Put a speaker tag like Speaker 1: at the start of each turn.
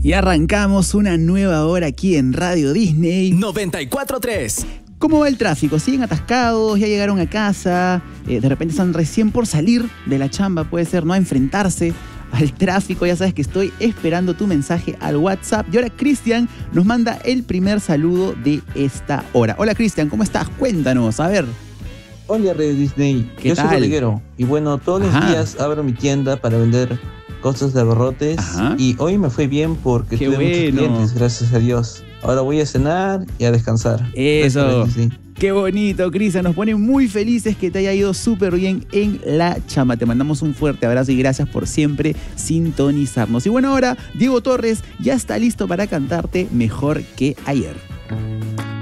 Speaker 1: Y arrancamos una nueva hora aquí en Radio Disney
Speaker 2: 94.3.
Speaker 1: ¿Cómo va el tráfico? ¿Siguen atascados? ¿Ya llegaron a casa? De repente están recién por salir de la chamba, puede ser, ¿no? A enfrentarse al tráfico. Ya sabes que estoy esperando tu mensaje al WhatsApp. Y ahora Cristian nos manda el primer saludo de esta hora. Hola Cristian, ¿cómo estás? Cuéntanos, a ver.
Speaker 3: Hola Radio Disney, yo soy Rodriguero. Y bueno, todos los días abro mi tienda para vender cosas de abarrotes. Y hoy me fue bien porque tuve muchos clientes, gracias a Dios. Ahora voy a cenar y a descansar.
Speaker 1: Eso. Qué bonito, Cristian. Nos pone muy felices que te haya ido súper bien en la chamba. Te mandamos un fuerte abrazo y gracias por siempre sintonizarnos. Y bueno, ahora Diego Torres ya está listo para cantarte Mejor que Ayer.